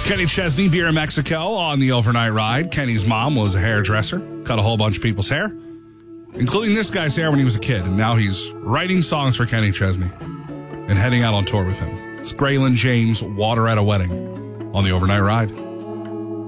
Kenny Chesney, Beer in Mexico on the overnight ride. Kenny's mom was a hairdresser, cut a whole bunch of people's hair, including this guy's hair when he was a kid. And now he's writing songs for Kenny Chesney and heading out on tour with him. It's Braylon James, Water at a Wedding on the overnight ride.